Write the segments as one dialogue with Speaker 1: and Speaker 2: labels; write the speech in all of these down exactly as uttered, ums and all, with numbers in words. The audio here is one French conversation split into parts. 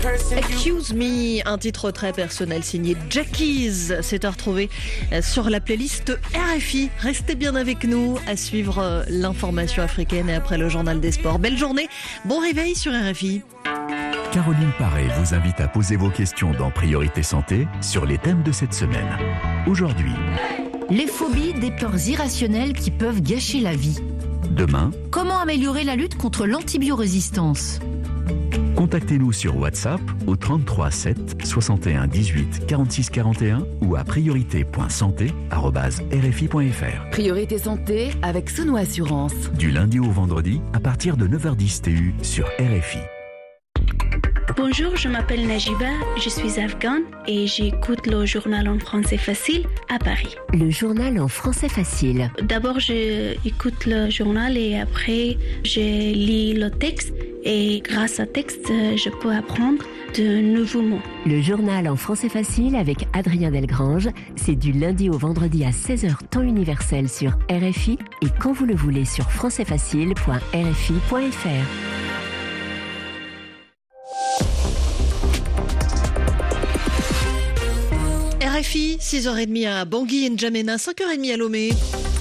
Speaker 1: Excuse Me, un titre très personnel signé Jackies, c'est à retrouver sur la playlist R F I. Restez bien avec nous à suivre l'information africaine et après le journal des sports. Belle journée, bon réveil sur R F I.
Speaker 2: Caroline Paré vous invite à poser vos questions dans Priorité Santé sur les thèmes de cette semaine. Aujourd'hui,
Speaker 3: les phobies, des peurs irrationnelles qui peuvent gâcher la vie.
Speaker 2: Demain,
Speaker 3: comment améliorer la lutte contre l'antibiorésistance?
Speaker 2: Contactez-nous sur WhatsApp au trente-trois sept soixante et un dix-huit quarante-six quarante et un ou à priorité point santé arobase r f i point f r.
Speaker 4: Priorité Santé avec Sono Assurance.
Speaker 2: Du lundi au vendredi à partir de neuf heures dix T U sur R F I.
Speaker 5: Bonjour, je m'appelle Najiba, je suis afghane et j'écoute le journal en français facile à Paris.
Speaker 6: Le journal en français facile.
Speaker 5: D'abord, j'écoute le journal et après, je lis le texte et grâce au texte, je peux apprendre de nouveaux mots.
Speaker 6: Le journal en français facile avec Adrien Delgrange, c'est du lundi au vendredi à seize heures temps universel sur R F I et quand vous le voulez sur français facile point r f i point f r.
Speaker 1: R F I, six heures trente à Bangui et N'Djamena, cinq heures trente à Lomé.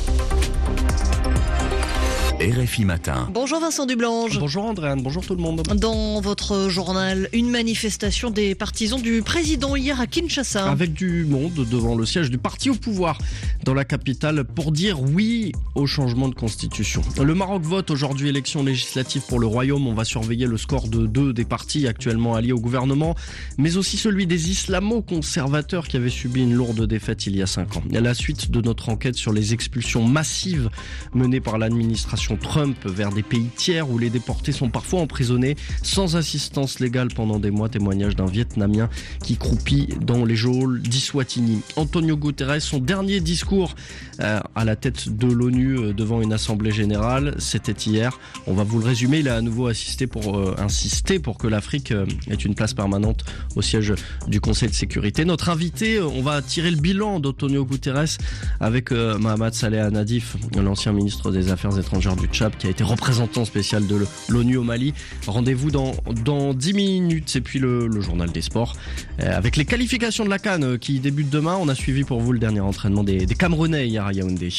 Speaker 2: R F I Matin.
Speaker 1: Bonjour Vincent Dublange.
Speaker 7: Bonjour Andréane, bonjour tout le monde.
Speaker 1: Dans votre journal, une manifestation des partisans du président hier à Kinshasa.
Speaker 7: Avec du monde devant le siège du parti au pouvoir dans la capitale pour dire oui au changement de constitution. Le Maroc vote aujourd'hui élection législative pour le royaume. On va surveiller le score de deux des partis actuellement alliés au gouvernement, mais aussi celui des islamo-conservateurs qui avaient subi une lourde défaite il y a cinq ans. À la suite de notre enquête sur les expulsions massives menées par l'administration Trump vers des pays tiers où les déportés sont parfois emprisonnés sans assistance légale pendant des mois. Témoignage d'un Vietnamien qui croupit dans les geôles d'Eswatini. Antonio Guterres, son dernier discours euh, à la tête de l'ONU euh, devant une assemblée générale, c'était hier. On va vous le résumer. Il a à nouveau assisté pour euh, insister pour que l'Afrique euh, ait une place permanente au siège du Conseil de sécurité. Notre invité, euh, on va tirer le bilan d'Antonio Guterres avec euh, Mohamed Saleh Nadif, l'ancien ministre des Affaires étrangères du Tchad, qui a été représentant spécial de l'ONU au Mali. Rendez-vous dans, dans dix minutes. Et puis le, le journal des sports euh, avec les qualifications de la CAN euh, qui débutent demain. On a suivi pour vous le dernier entraînement des, des Camerounais hier à Yaoundé.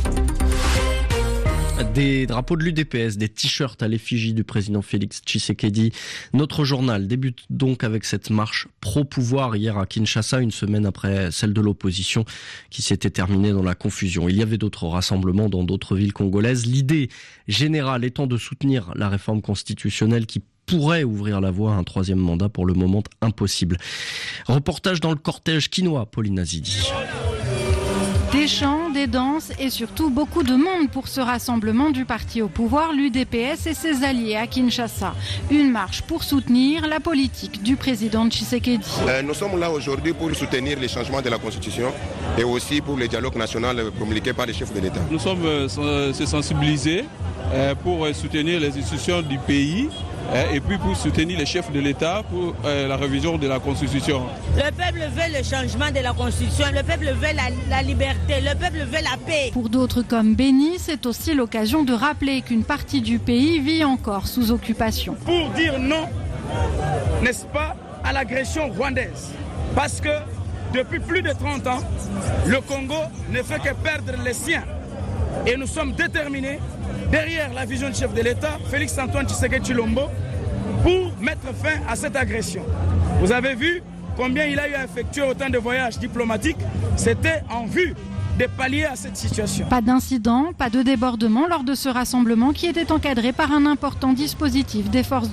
Speaker 7: Des drapeaux de l'U D P S, des t-shirts à l'effigie du président Félix Tshisekedi. Notre journal débute donc avec cette marche pro-pouvoir hier à Kinshasa, une semaine après celle de l'opposition qui s'était terminée dans la confusion. Il y avait d'autres rassemblements dans d'autres villes congolaises. L'idée générale étant de soutenir la réforme constitutionnelle qui pourrait ouvrir la voie à un troisième mandat, pour le moment impossible. Reportage dans le cortège quinois, Pauline Azidi.
Speaker 8: Des chants, des danses et surtout beaucoup de monde pour ce rassemblement du parti au pouvoir, l'U D P S et ses alliés à Kinshasa. Une marche pour soutenir la politique du président Tshisekedi.
Speaker 9: Euh, nous sommes là aujourd'hui pour soutenir les changements de la Constitution et aussi pour le dialogue national promulgué par les chefs de l'État.
Speaker 10: Nous sommes euh, sensibilisés euh, pour soutenir les institutions du pays et puis pour soutenir les chefs de l'État pour euh, la révision de la Constitution.
Speaker 11: Le peuple veut le changement de la Constitution, le peuple veut la, la liberté, le peuple veut la paix.
Speaker 8: Pour d'autres comme Béni, c'est aussi l'occasion de rappeler qu'une partie du pays vit encore sous occupation.
Speaker 12: Pour dire non, n'est-ce pas, à l'agression rwandaise. Parce que depuis plus de trente ans, le Congo ne fait que perdre les siens. Et nous sommes déterminés, derrière la vision du chef de l'État, Félix Antoine Tshisekedi Tshilombo, pour mettre fin à cette agression. Vous avez vu combien il a eu à effectuer autant de voyages diplomatiques. C'était en vue de pallier à cette situation.
Speaker 8: Pas d'incident, pas de débordement lors de ce rassemblement qui était encadré par un important dispositif des forces de